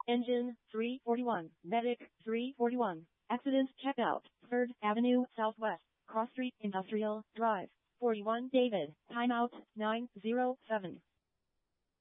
Engine 341. Medic 341. Accident checkout. 3rd Avenue Southwest. Cross Street Industrial Drive. 41 David. Timeout 907.